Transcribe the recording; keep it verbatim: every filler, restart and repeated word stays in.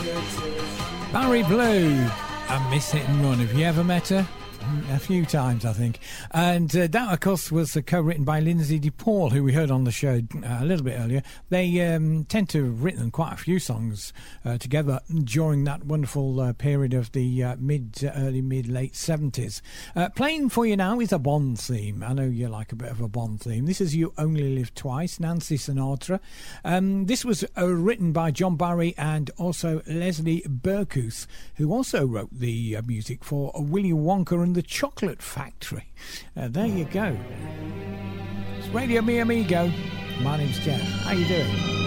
Barry Blue, a Miss Hit and Run. Have you ever met her? A few times, I think. And uh, that, of course, was uh, co-written by Lindsay DePaul, who we heard on the show uh, a little bit earlier. They um, tend to have written quite a few songs uh, together during that wonderful uh, period of the uh, mid, uh, early, mid, late seventies. Uh, playing for you now is a Bond theme. I know you like a bit of a Bond theme. This is You Only Live Twice, Nancy Sinatra. Um, this was uh, written by John Barry and also Leslie Burkus, who also wrote the uh, music for Willy Wonka and the Chocolate Factory. Uh, there you go. It's Radio Mi Amigo. My name's Jeff. How you doing?